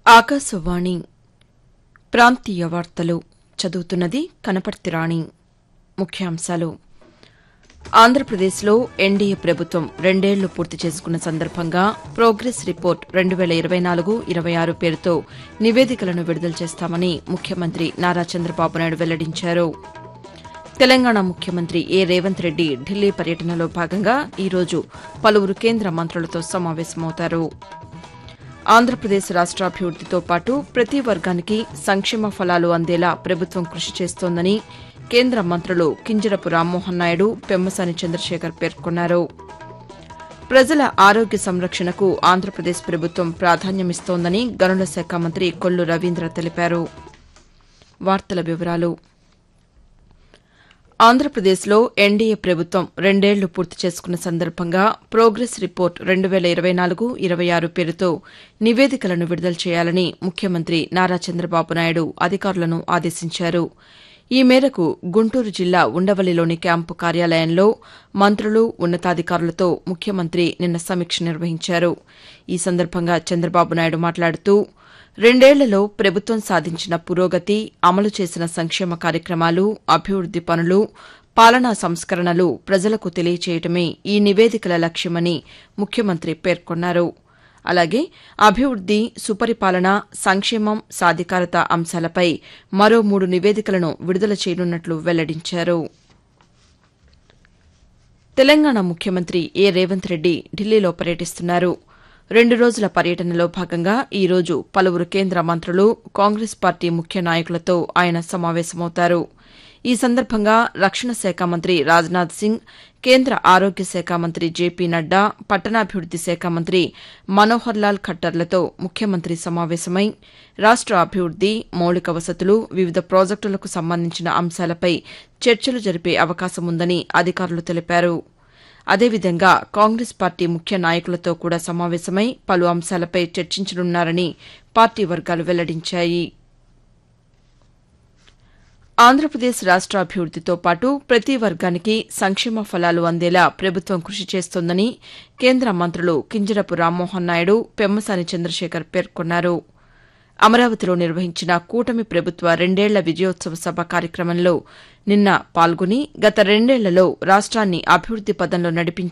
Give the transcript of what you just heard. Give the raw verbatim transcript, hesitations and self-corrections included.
ఆకాశవాణి ప్రాంతీయ వార్తలు చదువుతున్నది కనపర్తి రాణి. ముఖ్యాంశాలు. ఆంధ్రప్రదేశ్లో ఎన్డీఏ ప్రభుత్వం రెండేళ్లు పూర్తి చేసుకున్న సందర్భంగా ప్రోగ్రెస్ రిపోర్ట్ రెండు వేల ఇరవై నాలుగు ఇరవై ఆరు పేరుతో నివేదికలను విడుదల చేస్తామని ముఖ్యమంత్రి నారా చంద్రబాబు నాయుడు వెల్లడించారు. తెలంగాణ ముఖ్యమంత్రి ఏ రేవంత్ రెడ్డి ఢిల్లీ పర్యటనలో భాగంగా ఈరోజు పలువురు కేంద్ర మంత్రులతో సమావేశమవుతారు. ఆంధ్రప్రదేశ్ రాష్ట్రాభివృద్దితో పాటు ప్రతి వర్గానికి సంక్షేమ ఫలాలు అందేలా ప్రభుత్వం కృషి చేస్తోందని కేంద్ర మంత్రులు కింజరపు రామ్మోహన్ నాయుడు, పెమ్మసాని చంద్రశేఖర్ పేర్కొన్నారు. ప్రజల ఆరోగ్య సంరక్షణకు ఆంధ్రప్రదేశ్ ప్రభుత్వం ప్రాధాన్యమిస్తోందని గనుల శాఖ మంత్రి కొల్లు రవీంద్ర తెలిపారు. వార్తల వివరాలు. ఆంధ్రప్రదేశ్లో ఎన్డీఏ ప్రభుత్వం రెండేళ్లు పూర్తి చేసుకున్న సందర్భంగా ప్రోగ్రెస్ రిపోర్ట్ రెండు వేల ఇరవై నాలుగు ఇరవై ఆరు పేరుతో నివేదికలను విడుదల చేయాలని ముఖ్యమంత్రి నారా చంద్రబాబు నాయుడు అధికారులను ఆదేశించారు. ఈ మేరకు గుంటూరు జిల్లా ఉండవల్లిలోని క్యాంపు కార్యాలయంలో మంత్రులు, ఉన్నతాధికారులతో ముఖ్యమంత్రి నిన్న సమీక్ష నిర్వహించారు. ఈ సందర్భంగా చంద్రబాబు నాయుడు మాట్లాడుతూ రెండేళ్లలో ప్రభుత్వం సాధించిన పురోగతి, అమలు చేసిన సంక్షేమ కార్యక్రమాలు, అభివృద్ది పనులు, పాలనా సంస్కరణలు ప్రజలకు తెలియచేయటమే ఈ నివేదికల లక్ష్యమని ముఖ్యమంత్రి పేర్కొన్నారు. అలాగే అభివృద్ది, సుపరిపాలన, సంక్షేమం, సాధికారత అంశాలపై మరో మూడు నివేదికలను విడుదల చేయనున్నట్లు వెల్లడించారు. తెలంగాణ ముఖ్యమంత్రి ఏ రేవంత్ రెడ్డి ఢిల్లీలో పర్యటిస్తున్నారు. రెండు రోజుల పర్యటనలో భాగంగా ఈరోజు పలువురు కేంద్ర మంత్రులు, కాంగ్రెస్ పార్టీ ముఖ్య నాయకులతో ఆయన సమావేశమవుతారు. ఈ సందర్భంగా రక్షణ శాఖ మంత్రి రాజ్నాథ్ సింగ్, కేంద్ర ఆరోగ్య శాఖ మంత్రి జేపీ నడ్డా, పట్టణాభివృద్ది శాఖ మంత్రి మనోహర్ లాల్ ఖట్టర్లతో ముఖ్యమంత్రి సమావేశమై రాష్ట అభివృద్ది, మౌలిక వసతులు, వివిధ ప్రాజెక్టులకు సంబంధించిన అంశాలపై చర్చలు జరిపే అవకాశముందని అధికారులు తెలిపారు. అదేవిధంగా కాంగ్రెస్ పార్టీ ముఖ్య నాయకులతో కూడా సమావేశమై పలు అంశాలపై చర్చించనున్నారని పార్టీ వర్గాలు వెల్లడించాయి. ఆంధ్రప్రదేశ్ రాష్ట్రాభివృద్దితో పాటు ప్రతి వర్గానికి సంక్షేమ ఫలాలు అందేలా ప్రభుత్వం కృషి చేస్తోందని కేంద్ర మంత్రులు కింజరపు రామ్మోహన్ నాయుడు, పెమ్మసాని చంద్రశేఖర్ పేర్కొన్నారు. అమరావతిలో నిర్వహించిన కూటమి ప్రభుత్వ రెండేళ్ల విజయోత్సవ సభ కార్యక్రమంలో నిన్న పాల్గొని గత రెండేళ్లలో రాష్ట్రాన్ని అభివృద్ది పథంలో నడిపించారని